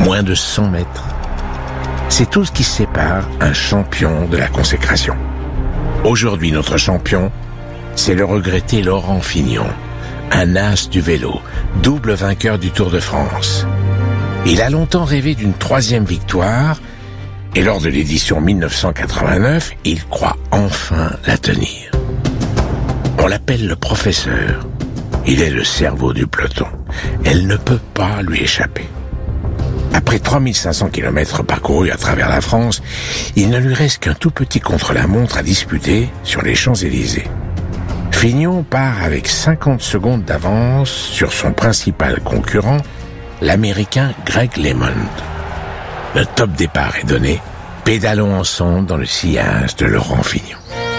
Moins de 100 mètres. C'est tout ce qui sépare un champion de la consécration. Aujourd'hui, notre champion, c'est le regretté Laurent Fignon, un as du vélo, double vainqueur du Tour de France. Il a longtemps rêvé d'une 3e victoire, et lors de l'édition 1989, il croit enfin la tenir. On l'appelle le professeur. Il est le cerveau du peloton. Elle ne peut pas lui échapper. Après 3500 km parcourus à travers la France, il ne lui reste qu'un tout petit contre-la-montre à disputer sur les Champs-Élysées. Fignon part avec 50 secondes d'avance sur son principal concurrent, l'Américain Greg LeMond. Le top départ est donné, pédalons ensemble dans le sillage de Laurent Fignon.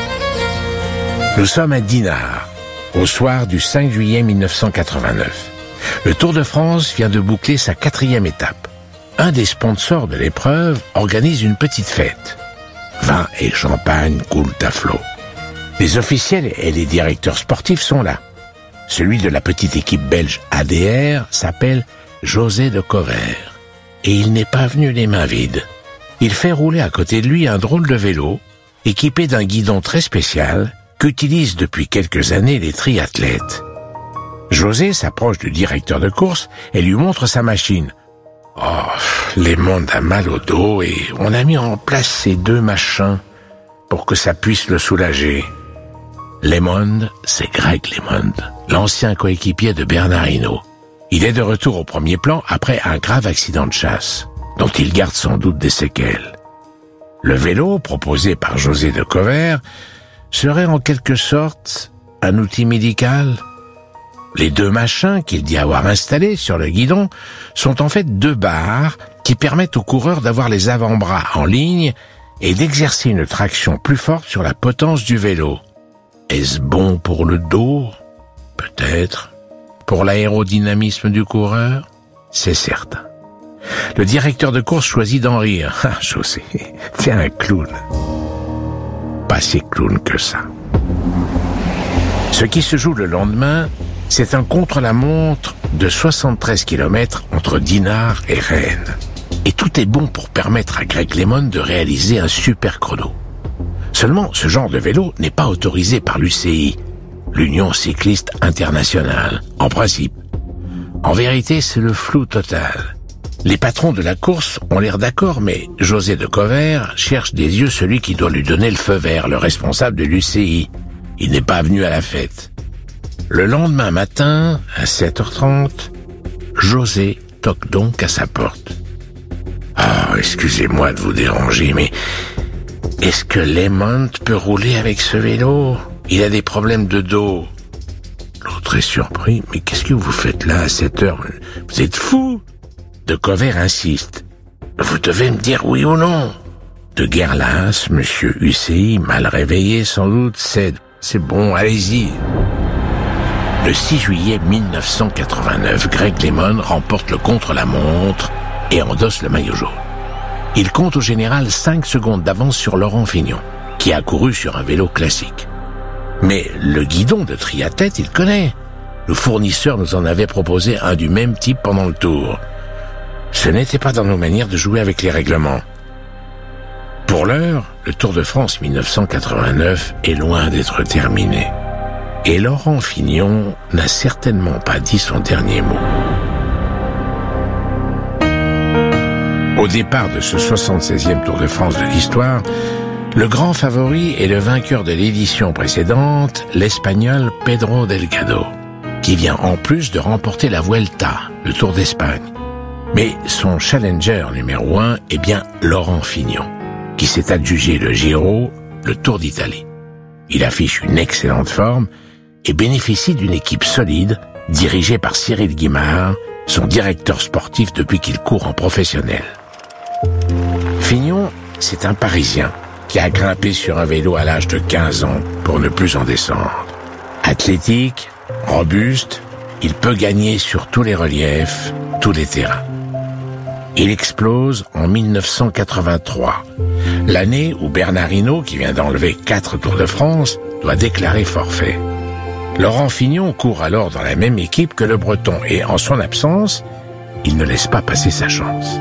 Nous sommes à Dinard, au soir du 5 juillet 1989. Le Tour de France vient de boucler sa 4e étape. Un des sponsors de l'épreuve organise une petite fête. Vin et champagne coulent à flot. Les officiels et les directeurs sportifs sont là. Celui de la petite équipe belge ADR s'appelle José de Cover. Et il n'est pas venu les mains vides. Il fait rouler à côté de lui un drôle de vélo, équipé d'un guidon très spécial, qu'utilisent depuis quelques années les triathlètes. José s'approche du directeur de course et lui montre sa machine. Oh, LeMond a mal au dos et on a mis en place ces 2 machins pour que ça puisse le soulager. LeMond, c'est Greg LeMond, l'ancien coéquipier de Bernard Hinault. Il est de retour au premier plan après un grave accident de chasse, dont il garde sans doute des séquelles. Le vélo, proposé par José de Cover, serait en quelque sorte un outil médical. Les 2 machins qu'il dit avoir installés sur le guidon sont en fait 2 barres qui permettent aux coureurs d'avoir les avant-bras en ligne et d'exercer une traction plus forte sur la potence du vélo. Est-ce bon pour le dos? Peut-être. Pour l'aérodynamisme du coureur? C'est certain. Le directeur de course choisit d'en rire. Ah, José, t'es un clown. Pas si clown que ça. Ce qui se joue le lendemain, c'est un contre-la-montre de 73 km entre Dinard et Rennes. Et tout est bon pour permettre à Greg LeMond de réaliser un super chrono. Seulement, ce genre de vélo n'est pas autorisé par l'UCI, l'Union cycliste internationale, en principe. En vérité, c'est le flou total. Les patrons de la course ont l'air d'accord, mais José de Cover cherche des yeux celui qui doit lui donner le feu vert, le responsable de l'UCI. Il n'est pas venu à la fête. Le lendemain matin, à 7h30, José toque donc à sa porte. « Ah, excusez-moi de vous déranger, mais est-ce que LeMond peut rouler avec ce vélo? Il a des problèmes de dos. » L'autre est surpris. « Mais qu'est-ce que vous faites là à 7h? Vous êtes fou ?» De Cover insiste. « Vous devez me dire oui ou non. » De guerre lasse, monsieur UCI, mal réveillé sans doute, cède. « C'est bon, allez-y. » Le 6 juillet 1989, Greg LeMond remporte le contre-la-montre et endosse le maillot jaune. Il compte au général 5 secondes d'avance sur Laurent Fignon, qui a couru sur un vélo classique. Mais le guidon de triathlète, il connaît. Le fournisseur nous en avait proposé un du même type pendant le tour. Ce n'était pas dans nos manières de jouer avec les règlements. Pour l'heure, le Tour de France 1989 est loin d'être terminé. Et Laurent Fignon n'a certainement pas dit son dernier mot. Au départ de ce 76e Tour de France de l'histoire, le grand favori est le vainqueur de l'édition précédente, l'Espagnol Pedro Delgado, qui vient en plus de remporter la Vuelta, le Tour d'Espagne. Mais son challenger numéro 1 est bien Laurent Fignon, qui s'est adjugé le Giro, le Tour d'Italie. Il affiche une excellente forme et bénéficie d'une équipe solide, dirigée par Cyril Guimard, son directeur sportif depuis qu'il court en professionnel. Fignon, c'est un Parisien qui a grimpé sur un vélo à l'âge de 15 ans pour ne plus en descendre. Athlétique, robuste, il peut gagner sur tous les reliefs, tous les terrains. Il explose en 1983, l'année où Bernard Hinault, qui vient d'enlever 4 Tours de France, doit déclarer forfait. Laurent Fignon court alors dans la même équipe que le Breton et, en son absence, il ne laisse pas passer sa chance.